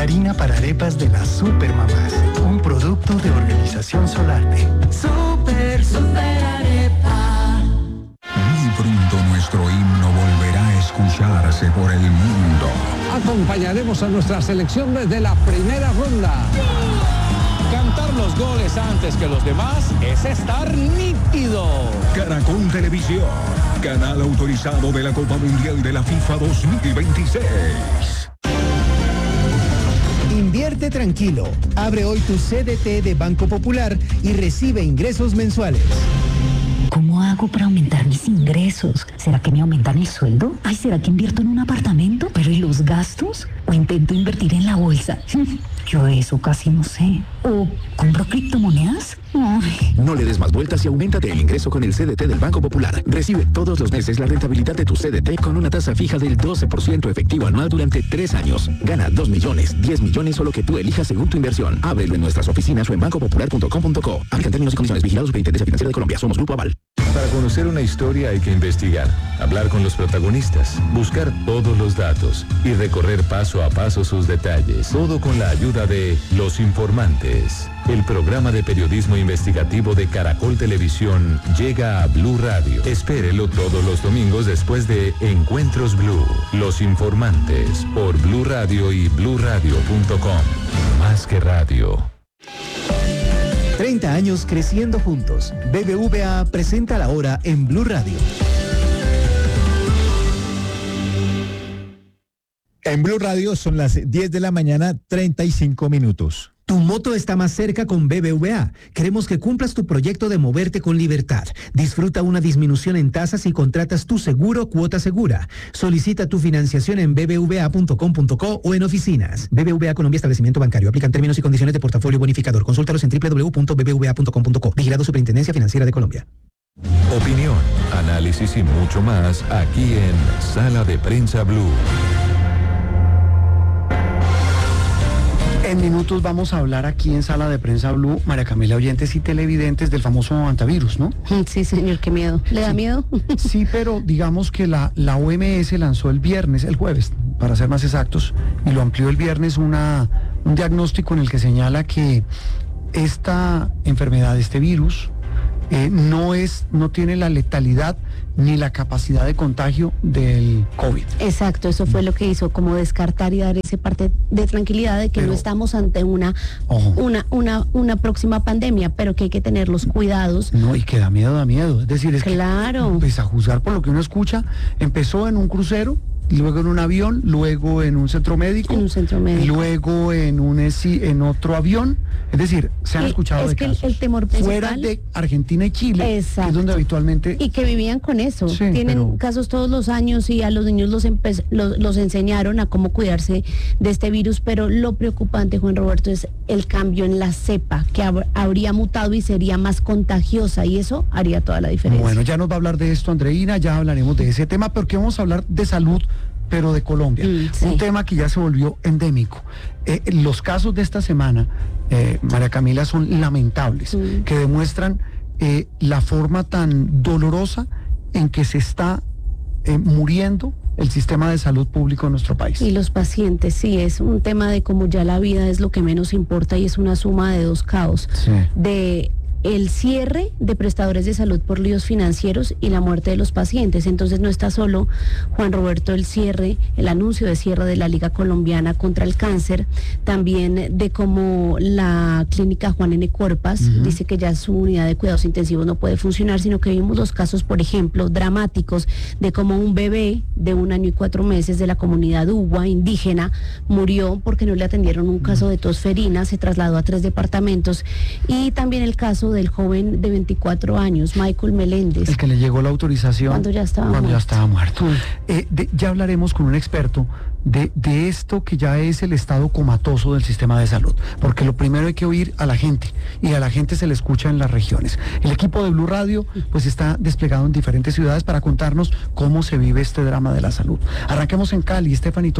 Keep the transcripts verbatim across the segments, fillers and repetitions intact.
la harina para arepas de las Supermamás, un producto de Organización Solarte. Super, super arepa. Muy pronto nuestro himno volverá a escucharse por el mundo. Acompañaremos a nuestra selección desde la primera ronda. Cantar los goles antes que los demás es estar nítido. Caracol Televisión, canal autorizado de la Copa Mundial de la FIFA dos mil veintiséis. Invierte tranquilo. Abre hoy tu C D T de Banco Popular y recibe ingresos mensuales. ¿Cómo hago para aumentar mis ingresos? ¿Será que me aumentan el sueldo? Ay, ¿será que invierto en un apartamento? ¿Pero y los gastos? ¿O intento invertir en la bolsa? Yo eso casi no sé. ¿O compro criptomonedas? Ay. No le des más vueltas y auméntate el ingreso con el C D T del Banco Popular. Recibe todos los meses la rentabilidad de tu C D T con una tasa fija del doce por ciento efectivo anual durante tres años. Gana dos millones, diez millones o lo que tú elijas según tu inversión. Ábrelo en nuestras oficinas o en banco popular punto com punto co. Aplican términos y condiciones. Vigilados Superintendencia Financiera de Colombia. Somos Grupo Aval. Para conocer una historia hay que investigar, hablar con los protagonistas, buscar todos los datos y recorrer paso a paso sus detalles. Todo con la ayuda de Los Informantes. El programa de periodismo investigativo de Caracol Televisión llega a Blue Radio. Espérelo todos los domingos después de Encuentros Blue. Los Informantes por Blue Radio y blue radio punto com. Más que radio. treinta años creciendo juntos. B B V A presenta la hora en Blue Radio. En Blue Radio son las diez de la mañana, treinta y cinco minutos. Tu moto está más cerca con B B V A. Queremos que cumplas tu proyecto de moverte con libertad. Disfruta una disminución en tasas y contratas tu seguro Cuota Segura. Solicita tu financiación en b b v a punto com punto co o en oficinas. B B V A Colombia Establecimiento Bancario. Aplican términos y condiciones de portafolio bonificador. Consúltalos en w w w punto b b v a punto com punto co. Vigilado Superintendencia Financiera de Colombia. Opinión, análisis y mucho más aquí en Sala de Prensa Blue. En minutos vamos a hablar aquí en Sala de Prensa Blue, María Camila, oyentes y televidentes del famoso antivirus, ¿no? Sí, señor, qué miedo. ¿Le da sí. miedo? Sí, pero digamos que la, la O M S lanzó el viernes, el jueves, para ser más exactos, y lo amplió el viernes una, un diagnóstico en el que señala que esta enfermedad, este virus, eh, no es, no tiene la letalidad ni la capacidad de contagio del COVID. Exacto, eso fue lo que hizo, como descartar y dar ese parte de tranquilidad de que pero, no estamos ante una, una, una, una próxima pandemia, pero que hay que tener los cuidados. No, y que da miedo, da miedo. Es decir, es claro. que, pues a juzgar por lo que uno escucha, empezó en un crucero, luego en un avión, luego en un centro médico, en un centro médico. luego en un en otro avión. Es decir, se han y escuchado es de que casos el, el temor principal, fuera de Argentina y Chile, exacto, que es donde habitualmente y que vivían con eso. Sí, tienen pero... casos todos los años y a los niños los, empe- los los enseñaron a cómo cuidarse de este virus, pero lo preocupante, Juan Roberto, es el cambio en la cepa que hab- habría mutado y sería más contagiosa, y eso haría toda la diferencia. Bueno, ya nos va a hablar de esto Andreina, ya hablaremos de ese tema, porque vamos a hablar de salud, pero de Colombia, mm, sí. un tema que ya se volvió endémico. Eh, los casos de esta semana, eh, María Camila, son lamentables, mm. que demuestran eh, la forma tan dolorosa en que se está eh, muriendo el sistema de salud público en nuestro país. Y los pacientes, sí, es un tema de cómo ya la vida es lo que menos importa y es una suma de dos caos, sí. de el cierre de prestadores de salud por líos financieros y la muerte de los pacientes. Entonces no está solo, Juan Roberto, el cierre, el anuncio de cierre de la Liga Colombiana contra el Cáncer, también de cómo la clínica Juan N. Corpas uh-huh. dice que ya su unidad de cuidados intensivos no puede funcionar, sino que vimos los casos, por ejemplo, dramáticos de cómo un bebé de un año y cuatro meses de la comunidad Uwa indígena murió porque no le atendieron un caso de tosferina, se trasladó a tres departamentos, y también el caso del joven de veinticuatro años, Michael Meléndez. El que le llegó la autorización cuando ya estaba cuando muerto. Ya estaba muerto. Mm. Eh, de, ya hablaremos con un experto de, de esto que ya es el estado comatoso del sistema de salud, porque lo primero hay que oír a la gente, y a la gente se le escucha en las regiones. El equipo de Blue Radio pues está desplegado en diferentes ciudades para contarnos cómo se vive este drama de la salud. Arranquemos en Cali, Stephanie Toledo.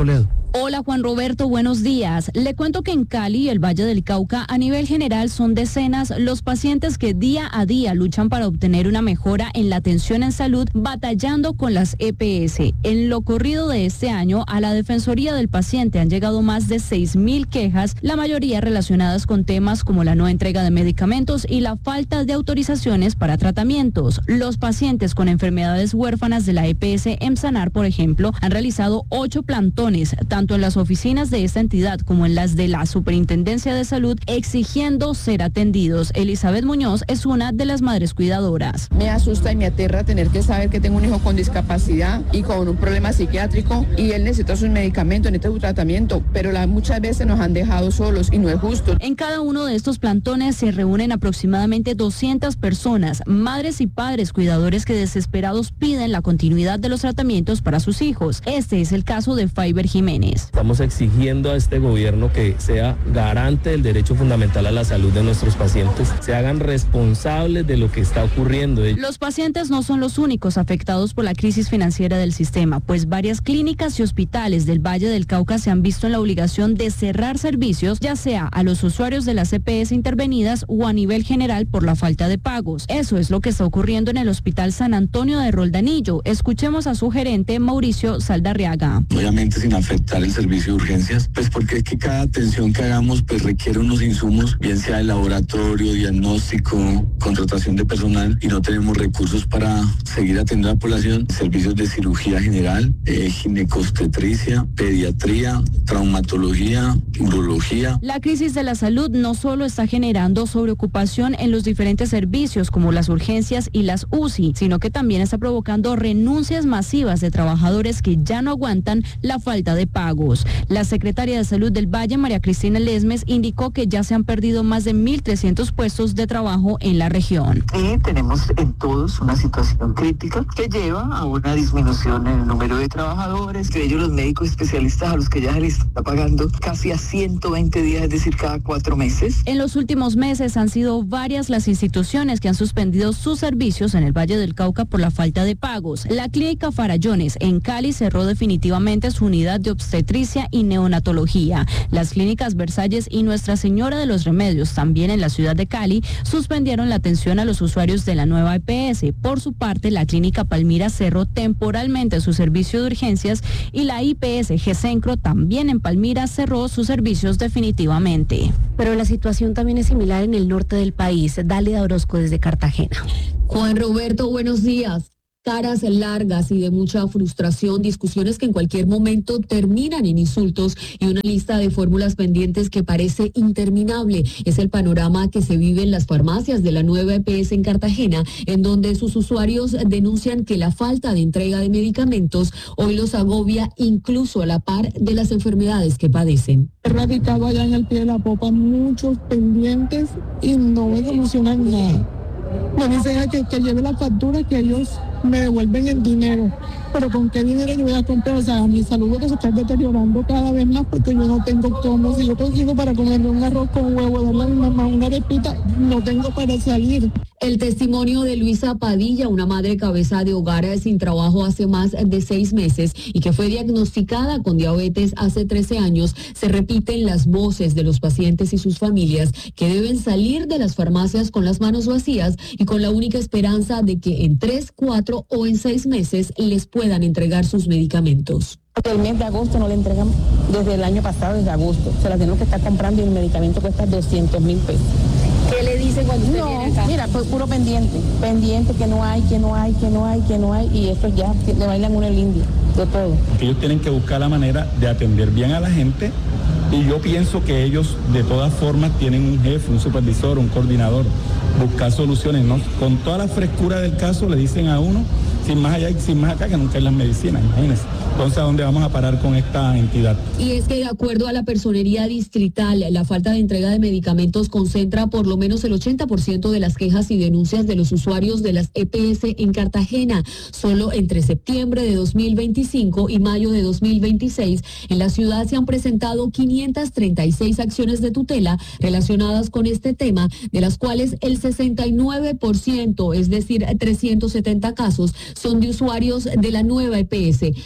Hola Juan Roberto, buenos días. Le cuento que en Cali y el Valle del Cauca a nivel general son decenas los pacientes que día a día luchan para obtener una mejora en la atención en salud batallando con las E P S. En lo corrido de este año a la Defensoría del Paciente han llegado más de seis mil quejas, la mayoría relacionadas con temas como la no entrega de medicamentos y la falta de autorizaciones para tratamientos. Los pacientes con enfermedades huérfanas de la E P S EMSANAR, por ejemplo, han realizado ocho plantones, tanto en las oficinas de esta entidad como en las de la Superintendencia de Salud, exigiendo ser atendidos. Elizabeth Muñoz es una de las madres cuidadoras. Me asusta y me aterra tener que saber que tengo un hijo con discapacidad y con un problema psiquiátrico y él necesita sus medicamentos, necesita su tratamiento, pero la, muchas veces nos han dejado solos y no es justo. En cada uno de estos plantones se reúnen aproximadamente doscientas personas, madres y padres cuidadores que desesperados piden la continuidad de los tratamientos para sus hijos. Este es el caso de Faiber Jiménez. Estamos exigiendo a este gobierno que sea garante del derecho fundamental a la salud de nuestros pacientes, se hagan responsables de lo que está ocurriendo. Los pacientes no son los únicos afectados por la crisis financiera del sistema, pues varias clínicas y hospitales del Valle del Cauca se han visto en la obligación de cerrar servicios, ya sea a los usuarios de las E P S intervenidas o a nivel general por la falta de pagos. Eso es lo que está ocurriendo en el Hospital San Antonio de Roldanillo. Escuchemos a su gerente Mauricio Saldarriaga. Obviamente sin afectar el servicio de urgencias, pues porque es que cada atención que hagamos pues requiere unos insumos, bien sea de laboratorio, diagnóstico, contratación de personal, y no tenemos recursos para seguir atendiendo a la población. Servicios de cirugía general, eh, ginecobstetricia, pediatría, traumatología, urología. La crisis de la salud no solo está generando sobreocupación en los diferentes servicios como las urgencias y las U C I, sino que también está provocando renuncias masivas de trabajadores que ya no aguantan la falta de pagos. La secretaria de Salud del Valle, María Cristina Lesmes, indicó que ya se han perdido más de mil trescientos puestos de trabajo en la región. Y tenemos en todos una situación crítica que lleva a una disminución en el número de trabajadores, que ellos los médicos especialistas a los que ya se les está pagando casi a ciento veinte días, es decir, cada cuatro meses. En los últimos meses han sido varias las instituciones que han suspendido sus servicios en el Valle del Cauca por la falta de pagos. La clínica Farallones en Cali cerró definitivamente su unidad de obstetricia y neonatología. Las clínicas Versalles y Nuestra Señora de los Remedios, también en la ciudad de Cali, suspendieron la atención a los usuarios de la nueva E P S. Por su parte, la clínica Palmira cerró temporalmente su servicio de urgencias y la I P S G-Cencro, también en Palmira, cerró sus servicios definitivamente. Pero la situación también es similar en el norte del país. Dalia Orozco desde Cartagena. Juan Roberto, buenos días. Caras largas y de mucha frustración, discusiones que en cualquier momento terminan en insultos y una lista de fórmulas pendientes que parece interminable. Es el panorama que se vive en las farmacias de la nueva E P S en Cartagena, en donde sus usuarios denuncian que la falta de entrega de medicamentos hoy los agobia incluso a la par de las enfermedades que padecen. He radicado allá en el pie de la popa muchos pendientes y no me solucionan nada. Me dicen que, que lleve la factura, que ellos me devuelven el dinero. Pero ¿con qué dinero yo voy a comprar? O sea, mi salud se está deteriorando cada vez más porque yo no tengo cómo. Si yo consigo para comerme un arroz con huevo, darle a mi mamá una arepita, no tengo para salir. El testimonio de Luisa Padilla, una madre cabeza de hogar sin trabajo hace más de seis meses y que fue diagnosticada con diabetes hace trece años, se repiten las voces de los pacientes y sus familias que deben salir de las farmacias con las manos vacías y con la única esperanza de que en tres, cuatro o en seis meses les puedan entregar sus medicamentos. El mes de agosto no le entregan desde el año pasado, desde agosto. Se la tenemos que estar comprando y el medicamento cuesta doscientos mil pesos. ¿Qué le dice cuando usted no, viene acá? Mira, pues puro pendiente, pendiente que no hay, que no hay, que no hay, que no hay, y eso ya le bailan uno el indio, de todo. Ellos tienen que buscar la manera de atender bien a la gente y yo pienso que ellos de todas formas tienen un jefe, un supervisor, un coordinador, buscar soluciones, ¿no? Con toda la frescura del caso le dicen a uno, sin más allá y sin más acá, que nunca hay las medicinas, imagínense. Entonces, ¿a dónde vamos a parar con esta entidad? Y es que de acuerdo a la personería distrital, la falta de entrega de medicamentos concentra por lo menos el ochenta por ciento de las quejas y denuncias de los usuarios de las E P S en Cartagena. Solo entre septiembre de dos mil veinticinco y mayo de dos mil veintiséis, en la ciudad se han presentado quinientas treinta y seis acciones de tutela relacionadas con este tema, de las cuales el sesenta y nueve por ciento, es decir, trescientos setenta casos, son de usuarios de la nueva E P S. Harold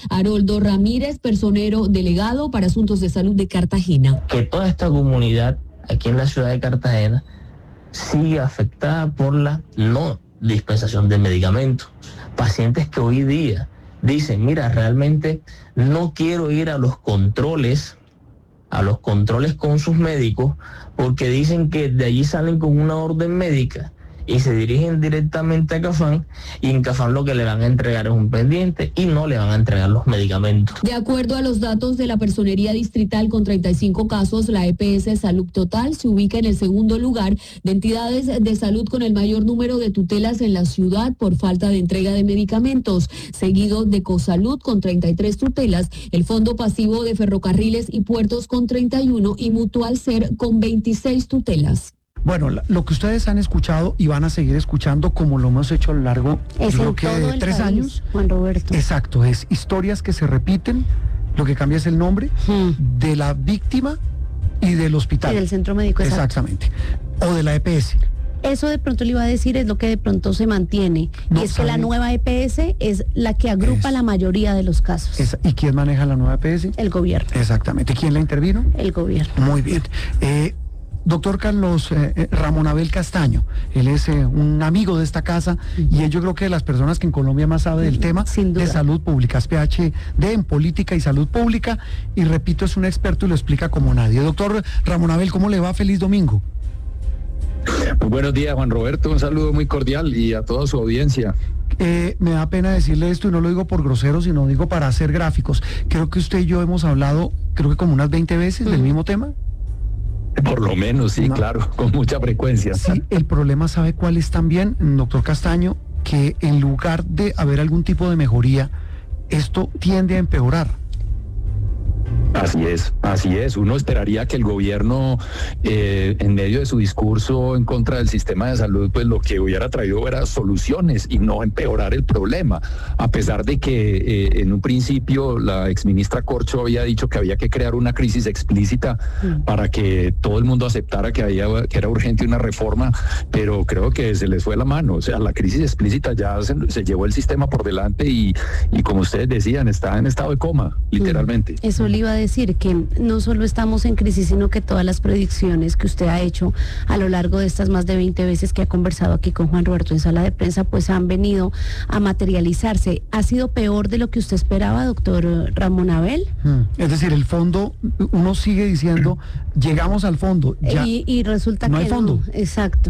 Leopoldo Ramírez, personero delegado para Asuntos de Salud de Cartagena. Que toda esta comunidad aquí en la ciudad de Cartagena sigue afectada por la no dispensación de medicamentos. Pacientes que hoy día dicen, mira, realmente no quiero ir a los controles, a los controles con sus médicos, porque dicen que de allí salen con una orden médica y se dirigen directamente a Cafam, y en Cafam lo que le van a entregar es un pendiente y no le van a entregar los medicamentos. De acuerdo a los datos de la Personería Distrital, con treinta y cinco casos, la E P S Salud Total se ubica en el segundo lugar de entidades de salud con el mayor número de tutelas en la ciudad por falta de entrega de medicamentos, seguido de Cosalud con treinta y tres tutelas, el Fondo Pasivo de Ferrocarriles y Puertos con treinta y uno y Mutual Ser con veintiséis tutelas. Bueno, lo que ustedes han escuchado y van a seguir escuchando, como lo hemos hecho a lo largo creo que de tres país, años. Juan Roberto. Exacto, es historias que se repiten, lo que cambia es el nombre hmm. de la víctima y del hospital. Y del centro médico, exacto. Exactamente. O de la E P S. Eso de pronto le iba a decir, es lo que de pronto se mantiene. No, y es ¿sabe? Que la nueva E P S es la que agrupa es, la mayoría de los casos. Es, ¿Y quién maneja la nueva E P S? El gobierno. Exactamente. ¿Quién la intervino? El gobierno. Muy bien. Eh, Doctor Carlos eh, Ramón Abel Castaño, él es eh, un amigo de esta casa uh-huh. y yo creo que de las personas que en Colombia más sabe del uh-huh. tema de salud pública, es P H D en política y salud pública, y repito, es un experto y lo explica como nadie. Doctor Ramón Abel, ¿cómo le va? Feliz domingo. Muy buenos días, Juan Roberto, un saludo muy cordial y a toda su audiencia. Eh, me da pena decirle esto y no lo digo por grosero, sino digo para hacer gráficos. Creo que usted y yo hemos hablado, creo que como unas veinte veces uh-huh. del mismo tema. Por lo menos, sí, no. claro, con mucha frecuencia. Sí, el problema, ¿sabe cuál es también, doctor Castaño? Que en lugar de haber algún tipo de mejoría, esto tiende a empeorar. Así es, así es. Uno esperaría que el gobierno, eh, en medio de su discurso en contra del sistema de salud, pues lo que hubiera traído era soluciones y no empeorar el problema. A pesar de que eh, en un principio la exministra Corcho había dicho que había que crear una crisis explícita mm. para que todo el mundo aceptara que, había, que era urgente una reforma, pero creo que se les fue la mano. O sea, la crisis explícita ya se, se llevó el sistema por delante y, y como ustedes decían, está en estado de coma, literalmente. Mm. Eso le iba a decir, que no solo estamos en crisis, sino que todas las predicciones que usted ha hecho a lo largo de estas más de veinte veces que ha conversado aquí con Juan Roberto en sala de prensa, pues han venido a materializarse. ¿Ha sido peor de lo que usted esperaba, doctor Ramón Abel? Hmm. Es decir, el fondo, uno sigue diciendo, llegamos al fondo. Ya y, y resulta no que hay fondo. No. Exacto.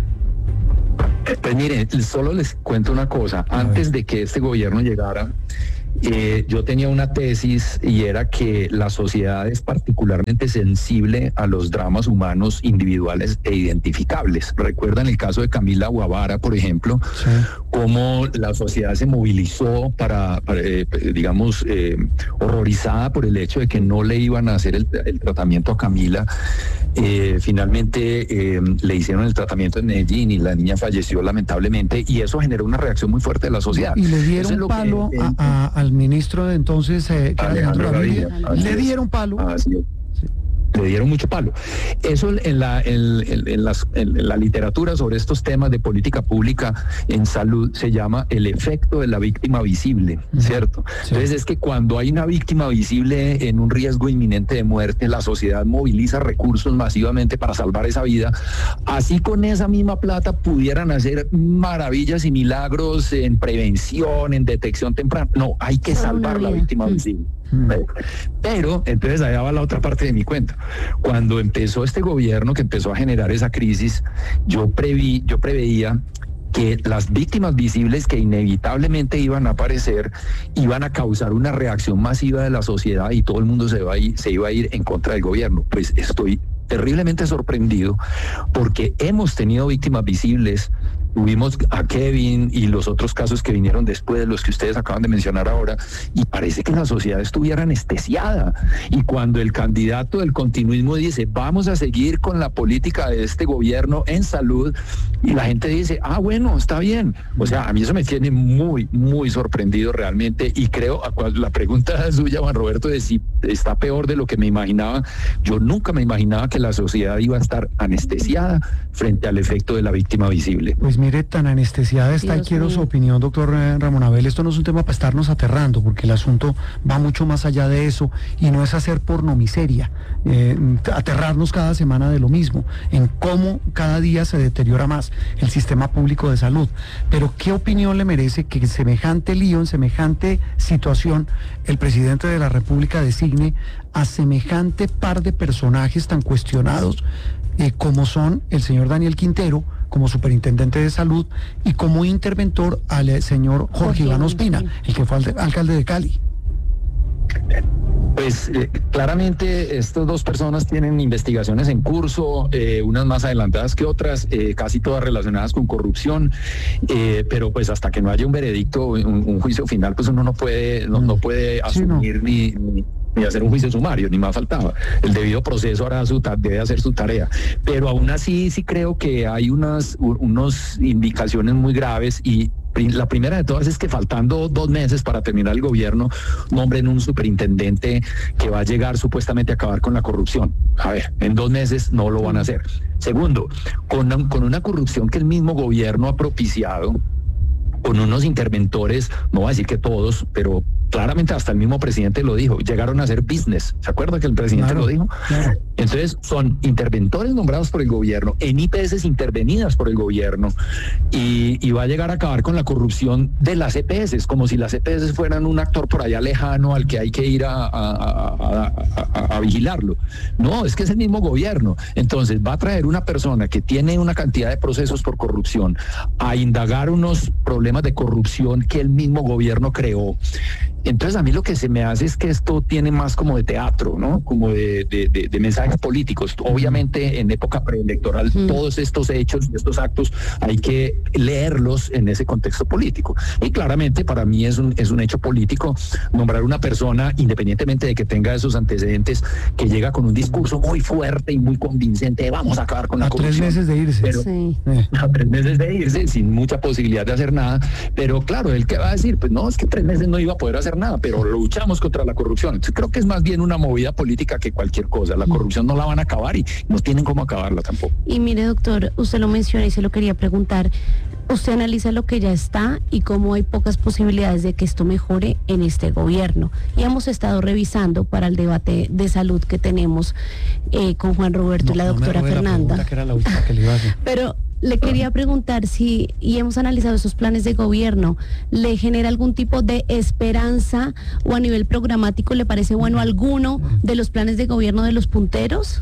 Pues miren, solo les cuento una cosa. Antes de que este gobierno llegara, Eh, yo tenía una tesis y era que la sociedad es particularmente sensible a los dramas humanos individuales e identificables. Recuerdan el caso de Camila Guavara, por ejemplo, sí. cómo la sociedad se movilizó para, para eh, digamos, eh, horrorizada por el hecho de que no le iban a hacer el, el tratamiento a Camila. Eh, finalmente eh, le hicieron el tratamiento en Medellín y la niña falleció lamentablemente, y eso generó una reacción muy fuerte de la sociedad. Y le dieron un palo que, a, a, al ministro de entonces, eh, que Alejandro Gaviria, le dieron palo. Así es. Le dieron mucho palo. Eso en la, en, en, en, las, en la literatura sobre estos temas de política pública en salud se llama el efecto de la víctima visible, ¿cierto? Sí. Entonces es que cuando hay una víctima visible en un riesgo inminente de muerte, la sociedad moviliza recursos masivamente para salvar esa vida. Así con esa misma plata pudieran hacer maravillas y milagros en prevención, en detección temprana. No, hay que salvar la víctima visible. Pero entonces allá va la otra parte de mi cuento. Cuando empezó este gobierno que empezó a generar esa crisis, yo preví, yo preveía que las víctimas visibles que inevitablemente iban a aparecer iban a causar una reacción masiva de la sociedad y todo el mundo se, va a ir, se iba a ir en contra del gobierno. Pues estoy terriblemente sorprendido porque hemos tenido víctimas visibles. Tuvimos a Kevin y los otros casos que vinieron después de los que ustedes acaban de mencionar ahora, y parece que la sociedad estuviera anestesiada. Y cuando el candidato del continuismo dice, vamos a seguir con la política de este gobierno en salud, y la gente dice, ah, bueno, está bien. O sea, a mí eso me tiene muy, muy sorprendido realmente, y creo, la pregunta suya, Juan Roberto, de si está peor de lo que me imaginaba. Yo nunca me imaginaba que la sociedad iba a estar anestesiada frente al efecto de la víctima visible. Pues mire, tan anestesiada está, Dios y quiero mío. Su opinión, doctor Ramón Abel. Esto no es un tema para estarnos aterrando, porque el asunto va mucho más allá de eso, y no es hacer pornomiseria, eh, aterrarnos cada semana de lo mismo, en cómo cada día se deteriora más el sistema público de salud. Pero ¿qué opinión le merece que en semejante lío, en semejante situación, el presidente de la República designe a semejante par de personajes tan cuestionados eh, como son el señor Daniel Quintero como superintendente de salud y como interventor al eh, señor Jorge, Jorge Iván Ospina, el que fue al, alcalde de Cali? Pues eh, claramente estas dos personas tienen investigaciones en curso, eh, unas más adelantadas que otras, eh, casi todas relacionadas con corrupción, eh, pero pues hasta que no haya un veredicto, un, un juicio final, pues uno no puede, no, no puede asumir sí, no. ni, ni ni hacer un juicio sumario, ni más faltaba. El debido proceso hará su debe hacer su tarea. Pero aún así sí creo que hay unas unos indicaciones muy graves, y la primera de todas es que faltando dos meses para terminar el gobierno, nombren un superintendente que va a llegar supuestamente a acabar con la corrupción. A ver, en dos meses no lo van a hacer. Segundo, con, con una corrupción que el mismo gobierno ha propiciado, con unos interventores, no voy a decir que todos, pero claramente hasta el mismo presidente lo dijo, llegaron a hacer business. ¿Se acuerda que el presidente claro, lo dijo? Claro. Entonces son interventores nombrados por el gobierno, en I P S intervenidas por el gobierno, y, y va a llegar a acabar con la corrupción de las E P S, como si las E P S fueran un actor por allá lejano al que hay que ir a, a, a, a, a, a vigilarlo. No, es que es el mismo gobierno. Entonces va a traer una persona que tiene una cantidad de procesos por corrupción a indagar unos problemas de corrupción que el mismo gobierno creó. Entonces a mí lo que se me hace es que esto tiene más como de teatro, ¿no? Como de, de, de, de mensajes políticos. Obviamente en época preelectoral mm. todos estos hechos, estos actos hay que leerlos en ese contexto político. Y claramente para mí es un, es un hecho político nombrar una persona, independientemente de que tenga esos antecedentes, que llega con un discurso muy fuerte y muy convincente de vamos a acabar con la a corrupción. A tres meses de irse. Pero, sí. A tres meses de irse, sin mucha posibilidad de hacer nada. Pero claro, él que va a decir, pues no, es que tres meses no iba a poder hacer nada, pero luchamos contra la corrupción. Entonces creo que es más bien una movida política que cualquier cosa. La corrupción no la van a acabar y no tienen cómo acabarla tampoco. Y mire, doctor, usted lo menciona y se lo quería preguntar. Usted analiza lo que ya está y cómo hay pocas posibilidades de que esto mejore en este gobierno. Y hemos estado revisando para el debate de salud que tenemos eh, con Juan Roberto no, y la doctora no Fernanda. La que era la última que le iba a hacer. Pero le quería preguntar si, y hemos analizado esos planes de gobierno, ¿le genera algún tipo de esperanza o a nivel programático le parece bueno alguno de los planes de gobierno de los punteros?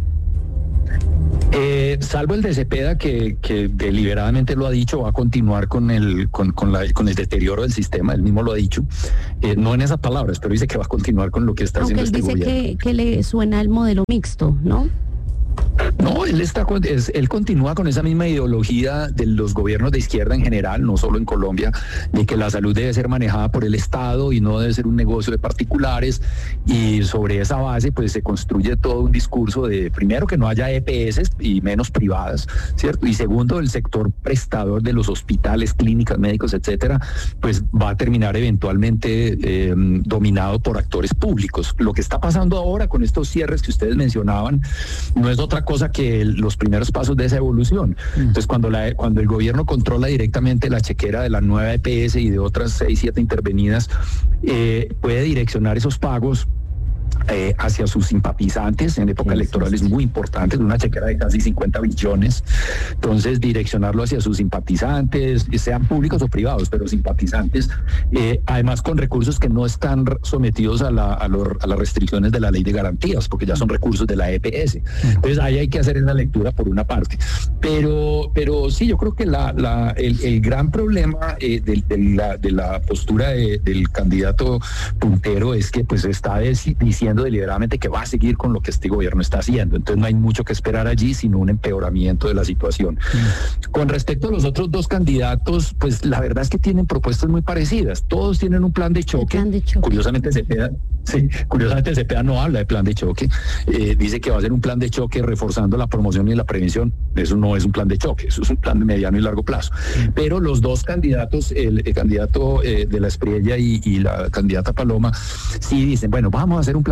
Eh, salvo el de Cepeda, que, que deliberadamente lo ha dicho, va a continuar con el con, con, la, con el deterioro del sistema, él mismo lo ha dicho, eh, no en esas palabras, pero dice que va a continuar con lo que está Aunque haciendo este gobierno. Aunque él dice que, que le suena el modelo mixto, ¿no? No, él está es, él continúa con esa misma ideología de los gobiernos de izquierda en general, no solo en Colombia, de que la salud debe ser manejada por el Estado y no debe ser un negocio de particulares, y sobre esa base pues se construye todo un discurso de, primero, que no haya E P S y menos privadas, ¿cierto? Y segundo, el sector prestador de los hospitales, clínicas, médicos, etcétera, pues va a terminar eventualmente eh, dominado por actores públicos. Lo que está pasando ahora con estos cierres que ustedes mencionaban no es otra cosa que el, los primeros pasos de esa evolución. Entonces, cuando, la, cuando el gobierno controla directamente la chequera de la nueva E P S y de otras seis, siete intervenidas, eh, puede direccionar esos pagos Eh, hacia sus simpatizantes. En época electoral es muy importante, una chequera de casi cincuenta billones, entonces direccionarlo hacia sus simpatizantes, sean públicos o privados, pero simpatizantes, eh, además con recursos que no están sometidos a, la, a, lo, a las restricciones de la ley de garantías, porque ya son recursos de la E P S. Entonces ahí hay que hacer esa lectura por una parte, pero, pero sí, yo creo que la, la, el, el gran problema eh, de, de, la, de la postura de, del candidato puntero es que pues está diciendo deliberadamente que va a seguir con lo que este gobierno está haciendo. Entonces no hay mucho que esperar allí, sino un empeoramiento de la situación. Mm. Con respecto a los otros dos candidatos, pues la verdad es que tienen propuestas muy parecidas. Todos tienen un plan de choque. Plan de choque. Curiosamente Cepeda, sí, curiosamente Cepeda no habla de plan de choque. Eh, dice que va a ser un plan de choque reforzando la promoción y la prevención. Eso no es un plan de choque, eso es un plan de mediano y largo plazo. Mm. Pero los dos candidatos, el, el candidato eh, de la Espriella y, y la candidata Paloma, sí dicen, bueno, vamos a hacer un plan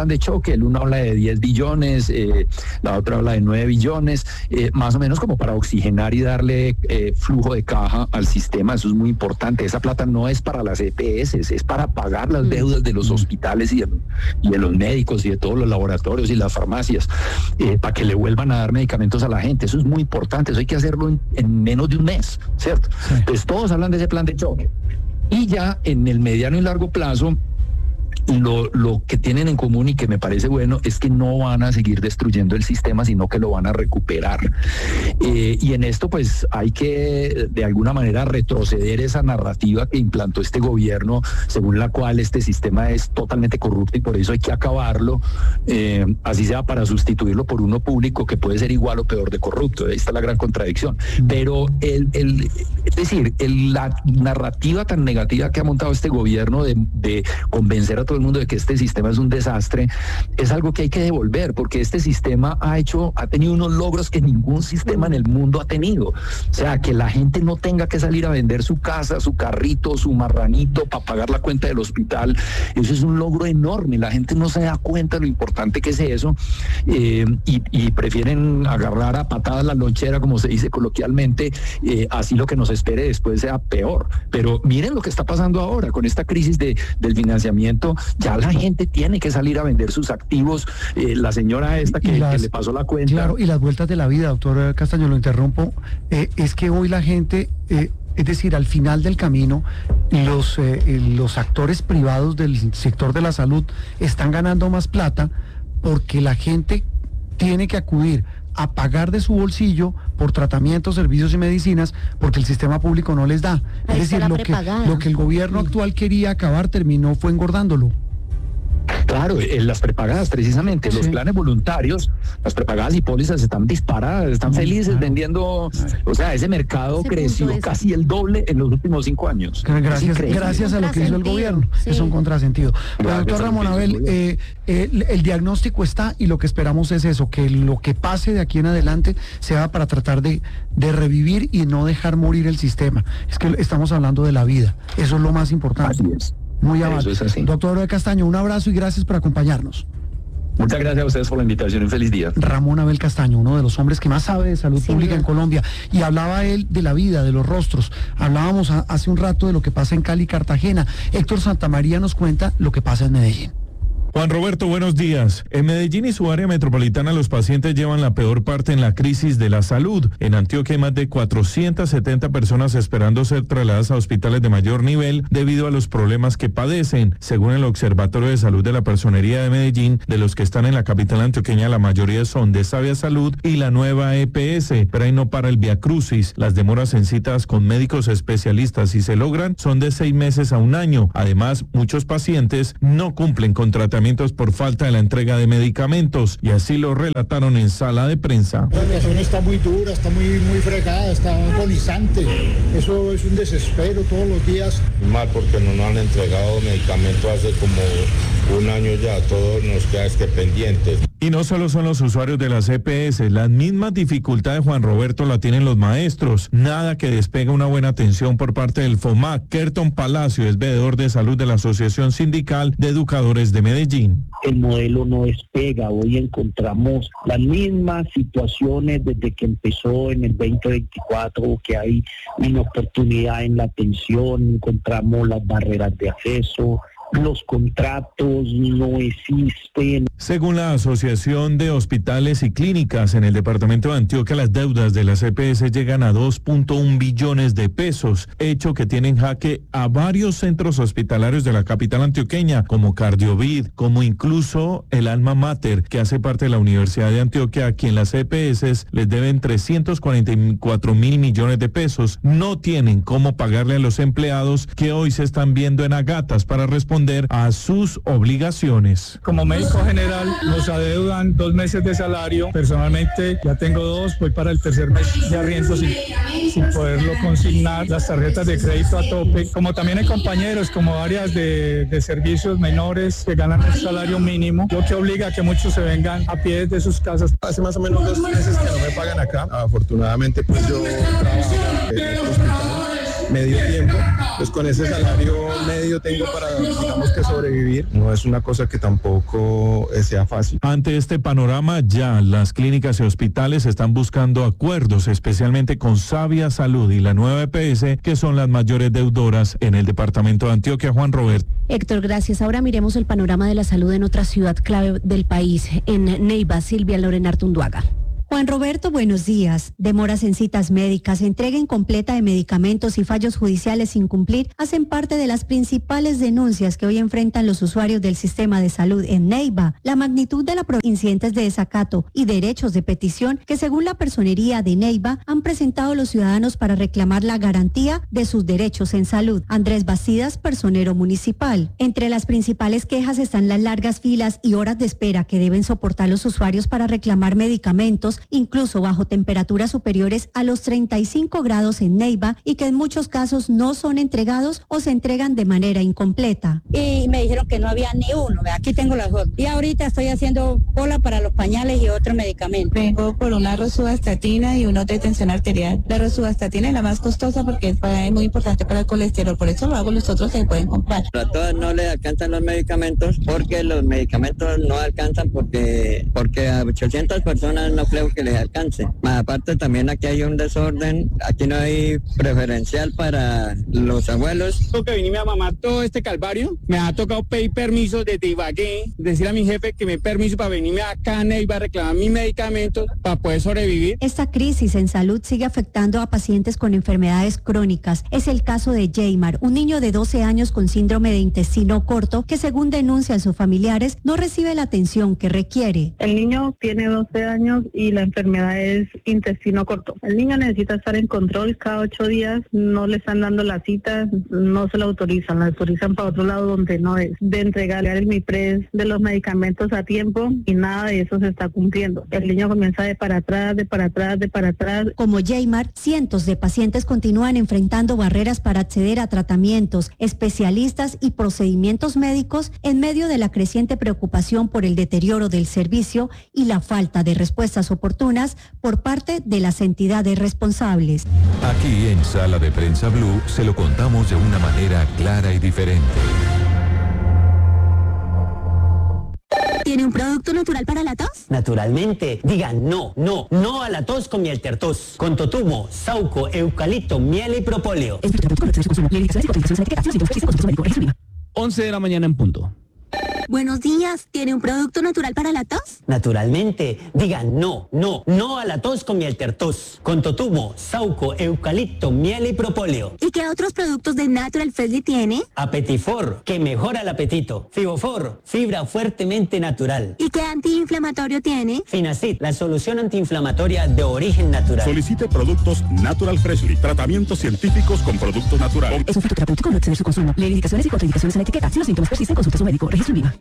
plan de choque. El uno habla de diez billones, eh, la otra habla de nueve billones, eh, más o menos como para oxigenar y darle eh, flujo de caja al sistema. Eso es muy importante. Esa plata no es para las E P S, es para pagar las deudas de los hospitales y de, y de los médicos y de todos los laboratorios y las farmacias, eh, para que le vuelvan a dar medicamentos a la gente. Eso es muy importante. Eso hay que hacerlo en, en menos de un mes, ¿cierto? Sí. Entonces todos hablan de ese plan de choque. Y ya en el mediano y largo plazo, Lo, lo que tienen en común y que me parece bueno es que no van a seguir destruyendo el sistema, sino que lo van a recuperar. Eh, y en esto pues hay que de alguna manera retroceder esa narrativa que implantó este gobierno, según la cual este sistema es totalmente corrupto y por eso hay que acabarlo, eh, así sea para sustituirlo por uno público que puede ser igual o peor de corrupto. Ahí está la gran contradicción. Pero el, el, es decir, el, la narrativa tan negativa que ha montado este gobierno de, de convencer a todo el mundo de que este sistema es un desastre, es algo que hay que devolver, porque este sistema ha hecho, ha tenido unos logros que ningún sistema en el mundo ha tenido. O sea, que la gente no tenga que salir a vender su casa, su carrito, su marranito para pagar la cuenta del hospital. Eso es un logro enorme. La gente no se da cuenta de lo importante que es eso, eh, y, y prefieren agarrar a patadas la lonchera, como se dice coloquialmente, eh, así lo que nos espere después sea peor. Pero miren lo que está pasando ahora con esta crisis de, del financiamiento. Ya la gente tiene que salir a vender sus activos. Eh, la señora esta que, las, que le pasó la cuenta. Claro, y las vueltas de la vida, doctor Castaño, lo interrumpo, eh, es que hoy la gente, eh, es decir, al final del camino, los, eh, los actores privados del sector de la salud están ganando más plata porque la gente tiene que acudir a pagar de su bolsillo por tratamientos, servicios y medicinas, porque el sistema público no les da. Ahí es decir, lo que, lo que el gobierno sí. actual quería acabar terminó fue engordándolo. Claro, en las prepagadas precisamente, sí. Los planes voluntarios, las prepagadas y pólizas están disparadas, están felices claro. vendiendo, o sea, ese mercado ese creció casi el doble en los últimos cinco años. Gracias, gracias a lo que hizo el gobierno, sí. Es un contrasentido. Pero doctor Ramón Abel, eh, eh, el, el diagnóstico está y lo que esperamos es eso, que lo que pase de aquí en adelante sea para tratar de, de revivir y no dejar morir el sistema. Es que estamos hablando de la vida, eso es lo más importante. Así es. Muy amable. Doctor Castaño, un abrazo y gracias por acompañarnos. Muchas gracias a ustedes por la invitación y un feliz día. Ramón Abel Castaño, uno de los hombres que más sabe de salud sí, pública en Colombia. Y hablaba él de la vida, de los rostros. Hablábamos a, hace un rato de lo que pasa en Cali y Cartagena. Héctor Santamaría nos cuenta lo que pasa en Medellín. Juan Roberto, buenos días. En Medellín y su área metropolitana los pacientes llevan la peor parte en la crisis de la salud. En Antioquia hay más de cuatrocientas setenta personas esperando ser trasladadas a hospitales de mayor nivel debido a los problemas que padecen. Según el Observatorio de Salud de la Personería de Medellín, de los que están en la capital antioqueña, la mayoría son de Sabia Salud y la nueva E P S, pero ahí no para el viacrucis. Las demoras en citas con médicos especialistas, si se logran, son de seis meses a un año. Además, muchos pacientes no cumplen con tratamientos por falta de la entrega de medicamentos, y así lo relataron en sala de prensa. La situación está muy dura, está muy, muy fregada, está agonizante. Eso es un desespero todos los días. Mal porque no nos han entregado medicamentos hace como un año ya, todos nos queda es que pendientes. Y no solo son los usuarios de las E P S, las mismas dificultades, Juan Roberto, la tienen los maestros. Nada que despega una buena atención por parte del FOMAC. Kerton Palacio es veedor de salud de la Asociación Sindical de Educadores de Medellín. El modelo no despega. Hoy encontramos las mismas situaciones desde que empezó en el veinte veinticuatro, que hay inoportunidad en la atención, encontramos las barreras de acceso, los contratos no existen. Según la Asociación de Hospitales y Clínicas en el departamento de Antioquia, las deudas de las E P S llegan a dos punto uno billones de pesos, hecho que tiene en jaque a varios centros hospitalarios de la capital antioqueña, como Cardiovid, como incluso el Alma Mater, que hace parte de la Universidad de Antioquia, a quien las E P S les deben trescientos cuarenta y cuatro mil millones de pesos. No tienen cómo pagarle a los empleados que hoy se están viendo en agatas para responder a sus obligaciones. Como médico general nos adeudan dos meses de salario. Personalmente ya tengo dos, voy para el tercer mes de arriendo sin, sin poderlo consignar. Las tarjetas de crédito a tope. Como también hay compañeros como áreas de, de servicios menores que ganan un salario mínimo, lo que obliga a que muchos se vengan a pie de sus casas. Hace más o menos dos meses que no me pagan acá. Afortunadamente pues yo trabajo en este hospital medio tiempo, pues con ese salario medio tengo para, digamos que sobrevivir. No es una cosa que tampoco sea fácil. Ante este panorama, ya las clínicas y hospitales están buscando acuerdos, especialmente con Sabia Salud y la nueva E P S, que son las mayores deudoras en el departamento de Antioquia. Juan Roberto. Héctor, gracias. Ahora miremos el panorama de la salud en otra ciudad clave del país, en Neiva. Silvia Lorena Artunduaga. Juan Roberto, buenos días. Demoras en citas médicas, entrega incompleta de medicamentos y fallos judiciales sin cumplir hacen parte de las principales denuncias que hoy enfrentan los usuarios del sistema de salud en Neiva. La magnitud de los incidentes de desacato y derechos de petición que según la personería de Neiva han presentado los ciudadanos para reclamar la garantía de sus derechos en salud. Andrés Bastidas, personero municipal. Entre las principales quejas están las largas filas y horas de espera que deben soportar los usuarios para reclamar medicamentos, incluso bajo temperaturas superiores a los treinta y cinco grados en Neiva, y que en muchos casos no son entregados o se entregan de manera incompleta. Y me dijeron que no había ni uno, aquí tengo las dos. Y ahorita estoy haciendo cola para los pañales y otros medicamentos. Vengo por una rosuvastatina y una de tensión arterial. La rosuvastatina es la más costosa porque es, para, es muy importante para el colesterol, por eso lo hago, los otros se pueden comprar. A todas no les alcanzan los medicamentos porque los medicamentos no alcanzan porque, porque a ochocientas personas no creo que les alcance. Más aparte también aquí hay un desorden, aquí no hay preferencial para los abuelos. Tengo que venirme a mamar todo este calvario, me ha tocado pedir permiso desde Ibagué, decir a mi jefe que me permiso para venirme acá a Neiva a reclamar mis medicamentos para poder sobrevivir. Esta crisis en salud sigue afectando a pacientes con enfermedades crónicas. Es el caso de Jaymar, un niño de doce años con síndrome de intestino corto que, según denuncian sus familiares, no recibe la atención que requiere. El niño tiene doce años y la enfermedad es intestino corto. El niño necesita estar en control cada ocho días, no le están dando las citas, no se lo autorizan, la autorizan para otro lado donde no es. De entregarle el MIPRES de los medicamentos a tiempo y nada de eso se está cumpliendo. El niño comienza de para atrás, de para atrás, de para atrás. Como Jaymar, cientos de pacientes continúan enfrentando barreras para acceder a tratamientos, especialistas y procedimientos médicos en medio de la creciente preocupación por el deterioro del servicio y la falta de respuestas oportunas por parte de las entidades responsables. Aquí en Sala de Prensa Blue se lo contamos de una manera clara y diferente. ¿Tiene un producto natural para la tos? Naturalmente. Diga no, no, no a la tos con miel tertos. Con totumo, sauco, eucalipto, miel y propóleo. once de la mañana en punto. Buenos días, ¿tiene un producto natural para la tos? Naturalmente. Diga no, no, no a la tos con miel tertos. Con totumo, sauco, eucalipto, miel y propóleo. ¿Y qué otros productos de Natural Freshly tiene? Apetifor, que mejora el apetito. Fibofor, fibra fuertemente natural. ¿Y qué antiinflamatorio tiene? Finacid, la solución antiinflamatoria de origen natural. Solicite productos Natural Freshly, tratamientos científicos con productos naturales. Es un fitoterapéutico, no exceder su consumo. Lee indicaciones y contraindicaciones en la etiqueta. Si los síntomas persisten, consulte a su médico. Registro Viva.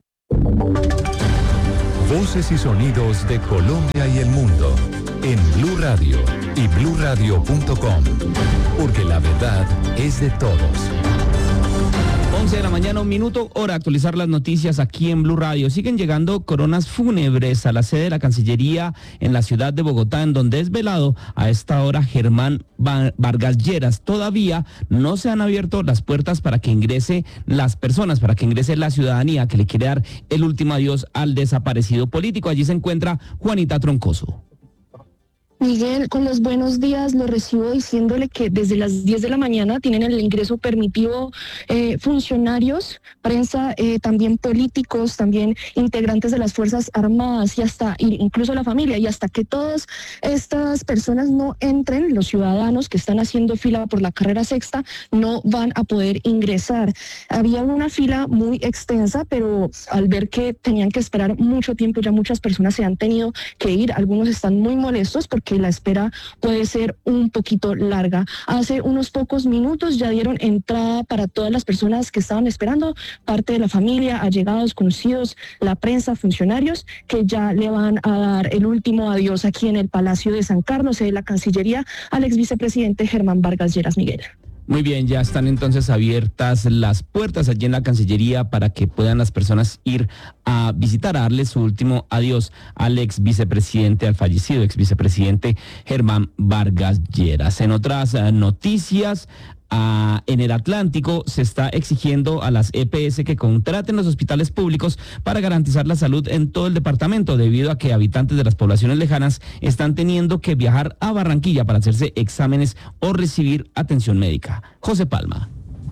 Voces y sonidos de Colombia y el mundo en Blue Radio y blue radio punto com, porque la verdad es de todos. once de la mañana, un minuto, hora de actualizar las noticias aquí en Blue Radio. Siguen llegando coronas fúnebres a la sede de la Cancillería en la ciudad de Bogotá, en donde es velado a esta hora Germán Vargas Lleras. Todavía no se han abierto las puertas para que ingrese las personas, para que ingrese la ciudadanía que le quiere dar el último adiós al desaparecido político. Allí se encuentra Juanita Troncoso. Miguel, con los buenos días lo recibo diciéndole que desde las diez de la mañana tienen el ingreso permitido eh, funcionarios, prensa, eh, también políticos, también integrantes de las Fuerzas Armadas y hasta incluso la familia, y hasta que todas estas personas no entren, los ciudadanos que están haciendo fila por la carrera sexta no van a poder ingresar. Había una fila muy extensa, pero al ver que tenían que esperar mucho tiempo, ya muchas personas se han tenido que ir, algunos están muy molestos porque que la espera puede ser un poquito larga. Hace unos pocos minutos ya dieron entrada para todas las personas que estaban esperando, parte de la familia, allegados, conocidos, la prensa, funcionarios, que ya le van a dar el último adiós aquí en el Palacio de San Carlos, de la Cancillería, al ex vicepresidente Germán Vargas Lleras. Miguel. Muy bien, ya están entonces abiertas las puertas allí en la Cancillería para que puedan las personas ir a visitar, a darle su último adiós al ex vicepresidente, al fallecido ex vicepresidente Germán Vargas Lleras. En otras uh, noticias, A, en el Atlántico se está exigiendo a las E P S que contraten los hospitales públicos para garantizar la salud en todo el departamento, debido a que habitantes de las poblaciones lejanas están teniendo que viajar a Barranquilla para hacerse exámenes o recibir atención médica. José Palma.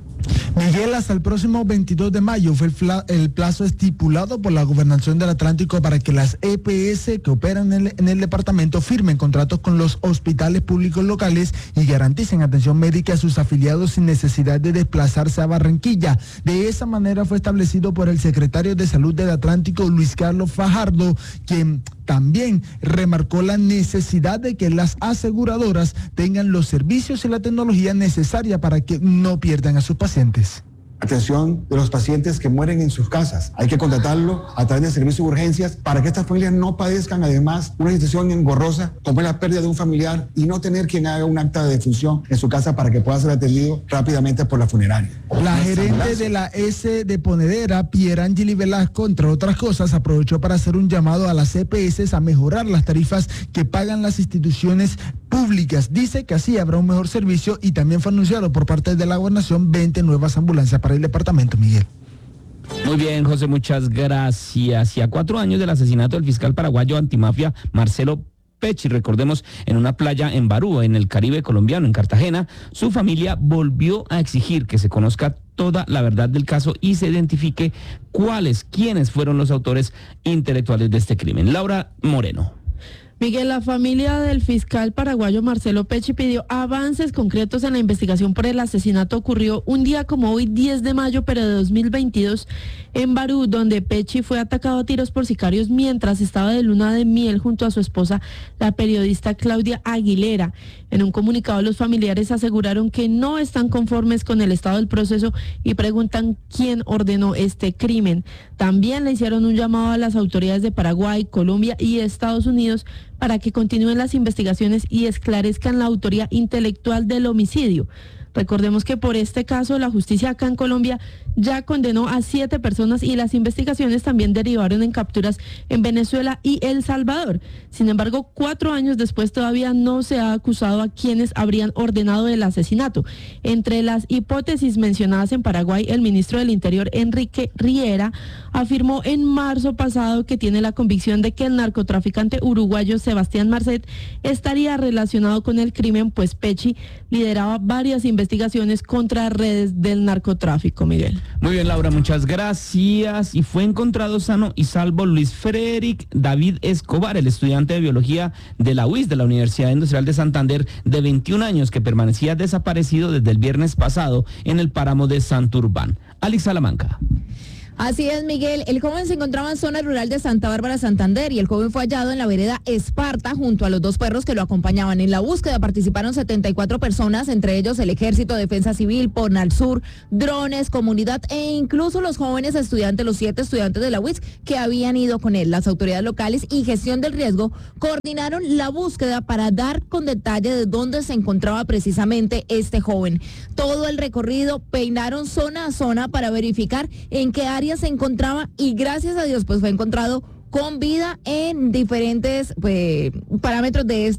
Miguel, hasta el próximo veintidós de mayo fue el, fla, el plazo estipulado por la Gobernación del Atlántico para que las E P S que operan en el, en el departamento firmen contratos con los hospitales públicos locales y garanticen atención médica a sus afiliados sin necesidad de desplazarse a Barranquilla. De esa manera fue establecido por el secretario de Salud del Atlántico, Luis Carlos Fajardo, quien también remarcó la necesidad de que las aseguradoras tengan los servicios y la tecnología necesaria para que no pierdan a sus pacientes. Atención de los pacientes que mueren en sus casas. Hay que contratarlo a través de servicios de urgencias para que estas familias no padezcan además una situación engorrosa como es la pérdida de un familiar y no tener quien haga un acta de defunción en su casa para que pueda ser atendido rápidamente por la funeraria. La gerente de la S de Ponedera, Pierangeli Velasco, entre otras cosas, aprovechó para hacer un llamado a las E P S a mejorar las tarifas que pagan las instituciones públicas. Dice que así habrá un mejor servicio y también fue anunciado por parte de la gobernación veinte nuevas ambulancias para el departamento, Miguel. Muy bien, José, muchas gracias. Y a cuatro años del asesinato del fiscal paraguayo antimafia Marcelo Pecci, recordemos, en una playa en Barú, en el Caribe colombiano, en Cartagena, su familia volvió a exigir que se conozca toda la verdad del caso y se identifique cuáles, quiénes fueron los autores intelectuales de este crimen. Laura Moreno. Miguel, la familia del fiscal paraguayo Marcelo Pecci pidió avances concretos en la investigación por el asesinato ocurrido un día como hoy, diez de mayo, pero de dos mil veintidós, en Barú, donde Pecci fue atacado a tiros por sicarios mientras estaba de luna de miel junto a su esposa, la periodista Claudia Aguilera. En un comunicado, los familiares aseguraron que no están conformes con el estado del proceso y preguntan quién ordenó este crimen. También le hicieron un llamado a las autoridades de Paraguay, Colombia y Estados Unidos para que continúen las investigaciones y esclarezcan la autoría intelectual del homicidio. Recordemos que por este caso la justicia acá en Colombia ya condenó a siete personas y las investigaciones también derivaron en capturas en Venezuela y El Salvador. Sin embargo, cuatro años después todavía no se ha acusado a quienes habrían ordenado el asesinato. Entre las hipótesis mencionadas en Paraguay, el ministro del Interior, Enrique Riera, afirmó en marzo pasado que tiene la convicción de que el narcotraficante uruguayo Sebastián Marcet estaría relacionado con el crimen, pues Pecci lideraba varias investigaciones contra redes del narcotráfico, Miguel. Muy bien, Laura, muchas gracias. Y fue encontrado sano y salvo Luis Frederick David Escobar, el estudiante de biología de la U I S, de la Universidad Industrial de Santander, de veintiún años, que permanecía desaparecido desde el viernes pasado en el páramo de Santurbán. Alex Salamanca. Así es, Miguel. El joven se encontraba en zona rural de Santa Bárbara, Santander, y el joven fue hallado en la vereda Esparta junto a los dos perros que lo acompañaban. En la búsqueda participaron setenta y cuatro personas, entre ellos el Ejército, Defensa Civil, Pornalsur, drones, comunidad e incluso los jóvenes estudiantes, los siete estudiantes de la U I S que habían ido con él. Las autoridades locales y gestión del riesgo coordinaron la búsqueda para dar con detalle de dónde se encontraba precisamente este joven. Todo el recorrido peinaron zona a zona para verificar en qué área se encontraba y gracias a Dios pues fue encontrado con vida en diferentes pues, parámetros de esta